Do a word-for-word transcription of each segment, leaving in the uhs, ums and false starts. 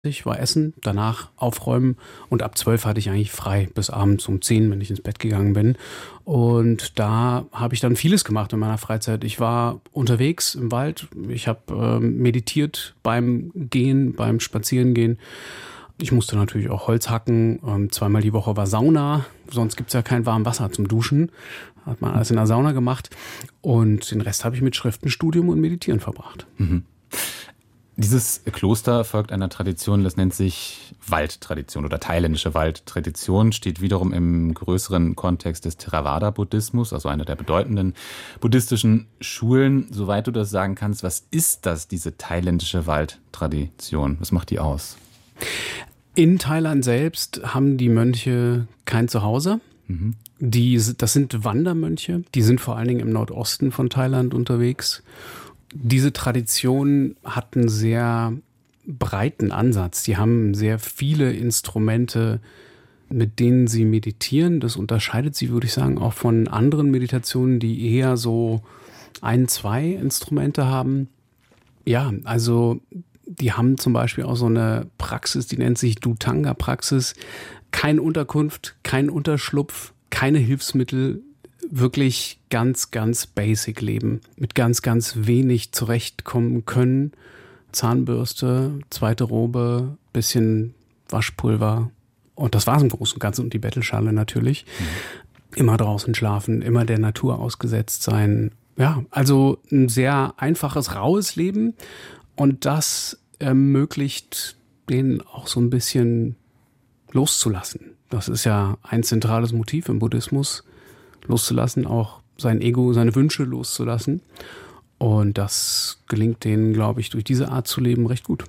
Ich war essen, danach aufräumen und ab zwölf hatte ich eigentlich frei bis abends um zehn, wenn ich ins Bett gegangen bin. Und da habe ich dann vieles gemacht in meiner Freizeit. Ich war unterwegs im Wald, ich habe äh, meditiert beim Gehen, beim Spazierengehen. Ich musste natürlich auch Holz hacken, ähm, zweimal die Woche war Sauna, sonst gibt's ja kein warmes Wasser zum Duschen. Hat man alles in der Sauna gemacht und den Rest habe ich mit Schriftenstudium und Meditieren verbracht. Mhm. Dieses Kloster folgt einer Tradition, das nennt sich Waldtradition oder thailändische Waldtradition, steht wiederum im größeren Kontext des Theravada-Buddhismus, also einer der bedeutenden buddhistischen Schulen. Soweit du das sagen kannst, was ist das, diese thailändische Waldtradition? Was macht die aus? In Thailand selbst haben die Mönche kein Zuhause. Mhm. Die, das sind Wandermönche, die sind vor allen Dingen im Nordosten von Thailand unterwegs. Diese Tradition hat einen sehr breiten Ansatz. Die haben sehr viele Instrumente, mit denen sie meditieren. Das unterscheidet sie, würde ich sagen, auch von anderen Meditationen, die eher so ein, zwei Instrumente haben. Ja, also die haben zum Beispiel auch so eine Praxis, die nennt sich Dhutanga-Praxis. Keine Unterkunft, kein Unterschlupf, keine Hilfsmittel, wirklich ganz, ganz basic leben. Mit ganz, ganz wenig zurechtkommen können. Zahnbürste, zweite Robe, bisschen Waschpulver. Und das war's im Großen und Ganzen. Und die Bettelschale natürlich. Mhm. Immer draußen schlafen, immer der Natur ausgesetzt sein. Ja, also ein sehr einfaches, raues Leben. Und das ermöglicht denen auch so ein bisschen loszulassen. Das ist ja ein zentrales Motiv im Buddhismus. Loszulassen, auch sein Ego, seine Wünsche loszulassen. Und das gelingt denen, glaube ich, durch diese Art zu leben recht gut.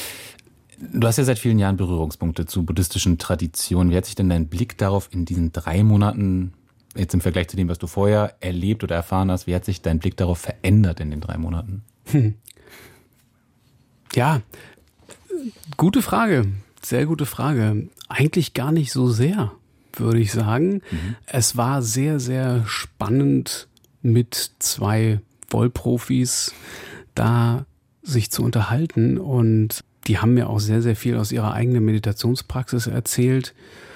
Du hast ja seit vielen Jahren Berührungspunkte zu buddhistischen Traditionen. Wie hat sich denn dein Blick darauf in diesen drei Monaten, jetzt im Vergleich zu dem, was du vorher erlebt oder erfahren hast, wie hat sich dein Blick darauf verändert in den drei Monaten? Hm. Ja, gute Frage. Sehr gute Frage. Eigentlich gar nicht so sehr, würde ich sagen. Mhm. Es war sehr, sehr spannend, mit zwei Vollprofis da sich zu unterhalten. Und die haben mir auch sehr, sehr viel aus ihrer eigenen Meditationspraxis erzählt.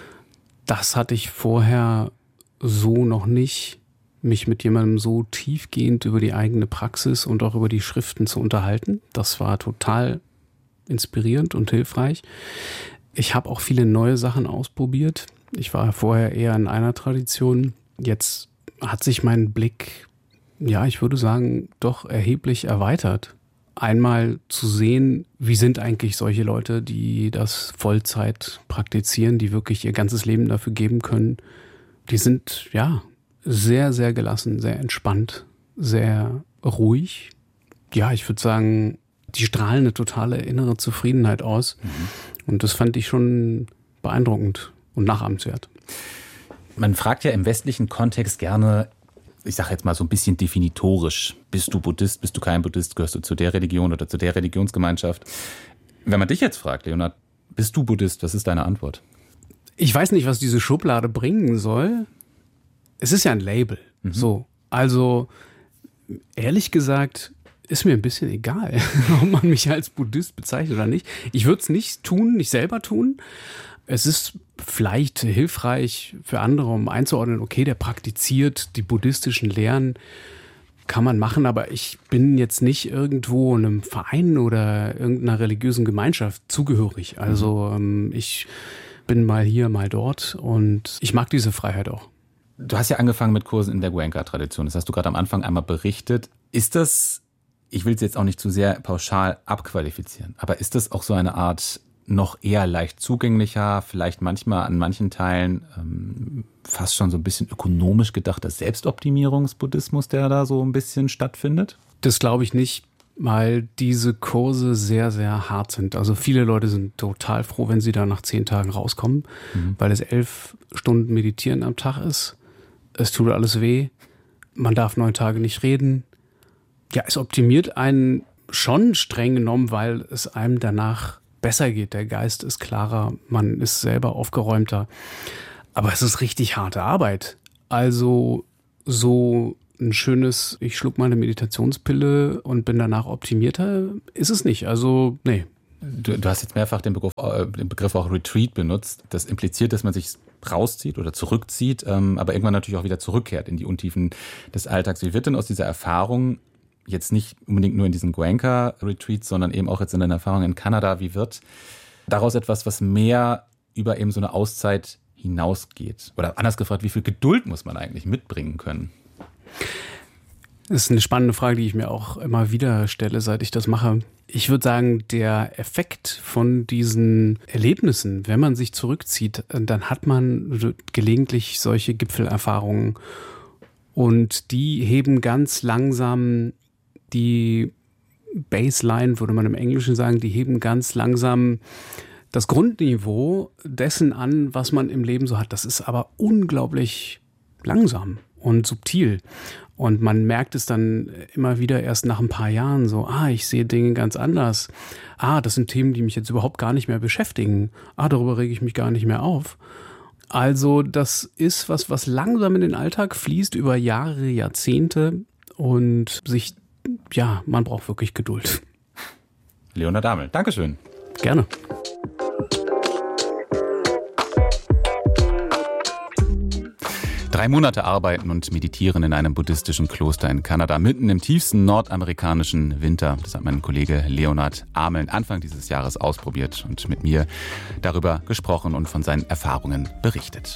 Das hatte ich vorher so noch nicht, mich mit jemandem so tiefgehend über die eigene Praxis und auch über die Schriften zu unterhalten. Das war total inspirierend und hilfreich. Ich habe auch viele neue Sachen ausprobiert. Ich war vorher eher in einer Tradition. Jetzt hat sich mein Blick, ja, ich würde sagen, doch erheblich erweitert. Einmal zu sehen, wie sind eigentlich solche Leute, die das Vollzeit praktizieren, die wirklich ihr ganzes Leben dafür geben können. Die sind, ja, sehr, sehr gelassen, sehr entspannt, sehr ruhig. Ja, ich würde sagen, die strahlen eine totale innere Zufriedenheit aus. Mhm. Und das fand ich schon beeindruckend und nachahmenswert. Man fragt ja im westlichen Kontext gerne, ich sage jetzt mal so ein bisschen definitorisch, bist du Buddhist, bist du kein Buddhist, gehörst du zu der Religion oder zu der Religionsgemeinschaft? Wenn man dich jetzt fragt, Leonhard, bist du Buddhist, was ist deine Antwort? Ich weiß nicht, was diese Schublade bringen soll. Es ist ja ein Label. Mhm. So, also ehrlich gesagt ist mir ein bisschen egal, ob man mich als Buddhist bezeichnet oder nicht. Ich würde es nicht tun, nicht selber tun. Es ist vielleicht hilfreich für andere, um einzuordnen, okay, der praktiziert die buddhistischen Lehren, kann man machen, aber ich bin jetzt nicht irgendwo einem Verein oder irgendeiner religiösen Gemeinschaft zugehörig. Also ähm, ich bin mal hier, mal dort und ich mag diese Freiheit auch. Du hast ja angefangen mit Kursen in der Goenka-Tradition. Das hast du gerade am Anfang einmal berichtet. Ist das, ich will es jetzt auch nicht zu sehr pauschal abqualifizieren, aber ist das auch so eine Art noch eher leicht zugänglicher, vielleicht manchmal an manchen Teilen ähm, fast schon so ein bisschen ökonomisch gedachter Selbstoptimierungsbuddhismus, der da so ein bisschen stattfindet? Das glaube ich nicht, weil diese Kurse sehr, sehr hart sind. Also viele Leute sind total froh, wenn sie da nach zehn Tagen rauskommen, mhm. weil es elf Stunden Meditieren am Tag ist. Es tut alles weh. Man darf neun Tage nicht reden. Ja, es optimiert einen schon streng genommen, weil es einem danach besser geht. Der Geist ist klarer, man ist selber aufgeräumter. Aber es ist richtig harte Arbeit. Also so ein schönes, ich schluck mal eine Meditationspille und bin danach optimierter, ist es nicht. Also nee, Du, du hast jetzt mehrfach den Begriff, äh, den Begriff auch Retreat benutzt. Das impliziert, dass man sich rauszieht oder zurückzieht, ähm, aber irgendwann natürlich auch wieder zurückkehrt in die Untiefen des Alltags. Wie wird denn aus dieser Erfahrung, jetzt nicht unbedingt nur in diesen Goenka-Retreats, sondern eben auch jetzt in deiner Erfahrung in Kanada, wie wird daraus etwas, was mehr über eben so eine Auszeit hinausgeht? Oder anders gefragt, wie viel Geduld muss man eigentlich mitbringen können? Das ist eine spannende Frage, die ich mir auch immer wieder stelle, seit ich das mache. Ich würde sagen, der Effekt von diesen Erlebnissen, wenn man sich zurückzieht, dann hat man gelegentlich solche Gipfelerfahrungen. Und die heben ganz langsam die Baseline, würde man im Englischen sagen, die heben ganz langsam das Grundniveau dessen an, was man im Leben so hat. Das ist aber unglaublich langsam und subtil. Und man merkt es dann immer wieder erst nach ein paar Jahren so, ah, ich sehe Dinge ganz anders. Ah, das sind Themen, die mich jetzt überhaupt gar nicht mehr beschäftigen. Ah, darüber rege ich mich gar nicht mehr auf. Also das ist was, was langsam in den Alltag fließt über Jahre, Jahrzehnte und sich, ja, man braucht wirklich Geduld. Leonhard Amel, Dankeschön. Gerne. Drei Monate arbeiten und meditieren in einem buddhistischen Kloster in Kanada, mitten im tiefsten nordamerikanischen Winter. Das hat mein Kollege Leonhard Amel Anfang dieses Jahres ausprobiert und mit mir darüber gesprochen und von seinen Erfahrungen berichtet.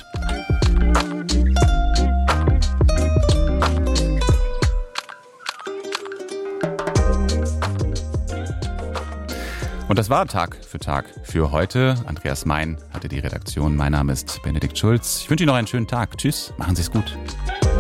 Und das war Tag für Tag für heute. Andreas Mein hatte die Redaktion. Mein Name ist Benedikt Schulz. Ich wünsche Ihnen noch einen schönen Tag. Tschüss, machen Sie es gut.